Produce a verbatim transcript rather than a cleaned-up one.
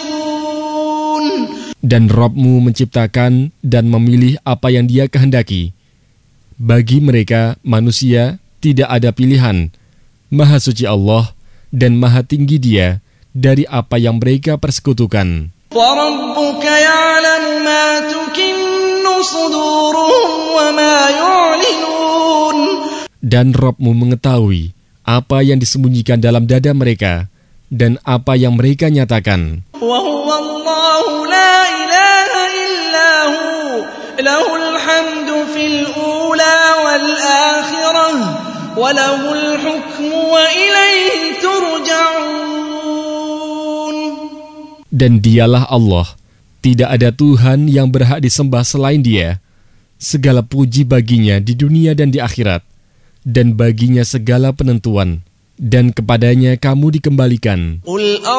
يشركون. Dan Rabb-Mu menciptakan dan memilih apa yang Dia kehendaki. Bagi mereka, manusia, tidak ada pilihan. Maha suci Allah dan maha tinggi Dia dari apa yang mereka persekutukan. وَرَبُّكَ يَعْلَمُ مَا تُكِنُّ صُدُورُهُمْ وَمَا يُعْلِنُونَ. Dan Rabb-Mu mengetahui apa yang disembunyikan dalam dada mereka dan apa yang mereka nyatakan. وَهُوَ اللَّهُ لَا إِلَهَ إِلَّا هُوَ لَهُ الْحَمْدُ فِي الْأُولَى وَالْآخِرَةِ وَلَهُ الْحُكْمُ وَإِلَيْهِ تُرْجَعُونَ. Dan Dialah Allah, tidak ada Tuhan yang berhak disembah selain Dia. Segala puji baginya di dunia dan di akhirat, dan baginya segala penentuan, dan kepadanya kamu dikembalikan.